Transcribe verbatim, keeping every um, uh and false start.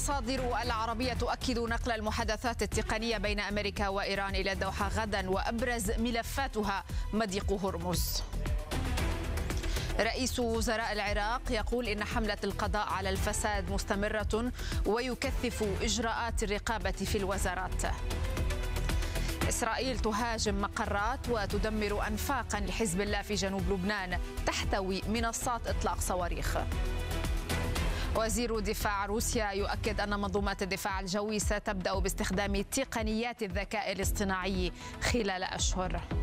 المصادر العربية تؤكد نقل المحادثات التقنية بين أمريكا وإيران إلى الدوحة غدا، وأبرز ملفاتها مضيق هرمز. رئيس وزراء العراق يقول إن حملة القضاء على الفساد مستمرة ويكثف إجراءات الرقابة في الوزارات. إسرائيل تهاجم مقرات وتدمر أنفاقا لحزب الله في جنوب لبنان تحتوي منصات إطلاق صواريخ. وزير دفاع روسيا يؤكد أن منظومات الدفاع الجوي ستبدأ باستخدام تقنيات الذكاء الاصطناعي خلال أشهر.